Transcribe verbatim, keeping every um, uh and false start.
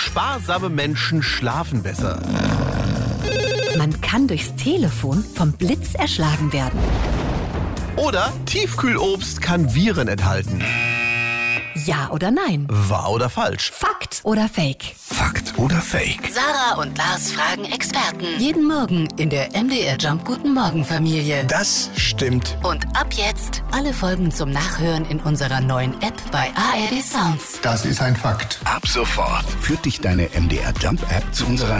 Sparsame Menschen schlafen besser. Man kann durchs Telefon vom Blitz erschlagen werden. Oder Tiefkühlobst kann Viren enthalten. Ja oder nein? Wahr oder falsch? Fakt oder Fake? Fakt oder Fake? Sarah und Lars fragen Experten. Jeden Morgen in der M D R Jump Guten Morgen Familie. Das stimmt. Und ab jetzt alle Folgen zum Nachhören in unserer neuen App bei A R D Sounds. Das ist ein Fakt. Ab sofort führt dich deine M D R Jump App zu unserer